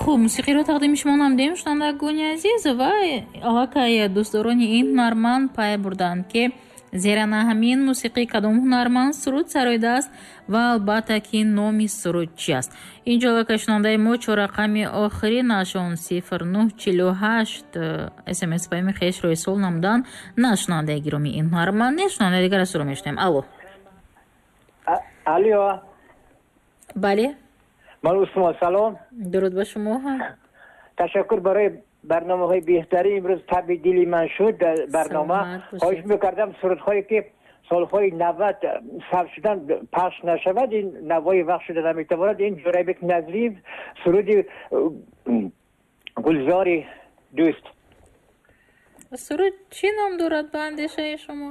خب موسیقی رو تقدیم شما نمودیم شنوندگان عزیز و аллакай дӯстдорони ин ҳунарманд пай бурданд ки зера на ҳамин мусиқӣ кадом ҳунарманд суруд сароидааст ва албатта ки номи суруд чи аст. инҷо аллакай шунавандаи мо чорақами охирӣ нашон 0948 смс паёми хешро ирсол намуданд. на шунавандаи гироми ин ҳунарманд не шунавандаи дигар асуро мешунавем. алло алло бале малусмо салом. дуруд ба шумо. ташаккур барои барномаҳои беҳтарин. имрӯз таби дили ман шуд барнома. хоҳиш мекардам сурудҳое ки солҳои 90 сарф шудан пахш нашавад, ин навои вақт шуда наметавонад. ин ҷурайбек назриев суруди гулзори дӯст. суруд чӣ ном дорад ба андешаи шумо?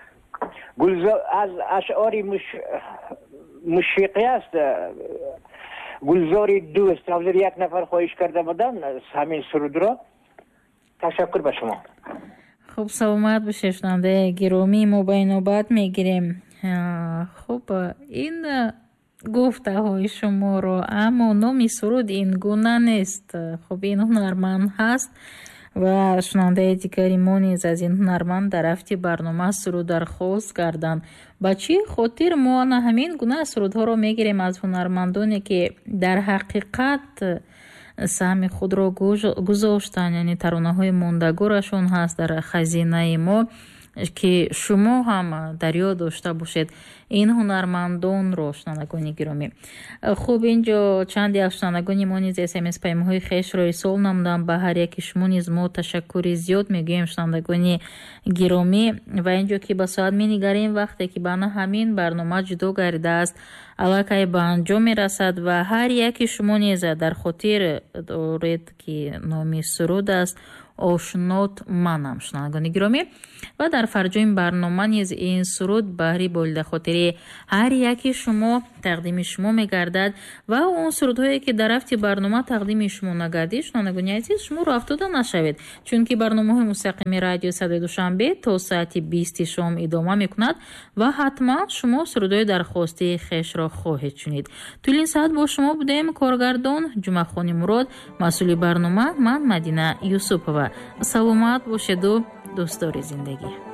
аз ашъори мушфиқӣ аст. гулзори дӯст. ҳозир як нафар хоҳиш карда будам ҳамин сурудро. ташаккур ба шумо. хуб саломат бошед шунавандаи гиромӣ, мо ба инобат мегирем. хуб ин гуфтаҳои шуморо, аммо номи суруд ин гуна нест. хуб ин ҳунарманд ҳаст ва шунавандаи дигари мо низ аз ин ҳунарманд дар рафти барнома суруд дархост карданд. ба чӣ хотир мо ана ҳамин гуна сурудҳоро мегирем аз ҳунармандоне ки дар ҳақиқат саҳми худро гузоштанд, яъне таронаҳои мондагорашон ҳаст дар хазинаи мо ки шумо ҳам дар ёд дошта бошед ин ҳунармандонро. шунавандагони гиромӣ, хуб инҷо чанде аз шунавандагони мо низ смс паймоҳои хешро ирсол намуданд. ба ҳар яки шумо низ мо ташаккури зиёд мегӯем шунавандагони гиромӣ. ва инҷо ки ба соат менигарем, вақте ки бана ҳамин барнома ҷудо гардидааст, аллакай ба анҷом мерасад ва ҳар яки шумо низ дар хотир доред ки номи суруд аст ошнот манам. шунавандагони гиромӣ, ва дар фарҷои барнома низ ин суруд баҳри болидахотири ҳар яки шумо тақдими шумо мегардад ва он сурудҳое ки дар рафти барнома тақдими шумо нагардид, шунавандагони азиз, шуморо афтода нашавед, чунки барномаҳои мустақими радио Садаи Душанбе то соати 20 шом идома мекунад ва ҳатман шумо сурудҳои дархостии хешро хоҳед шунид. тӯли ин соат бо шумо будем коргардон Ҷумъахони Мурод, масъули барнома ман Мадина Юсупова. саломат бошеду дӯстдори зиндагӣ.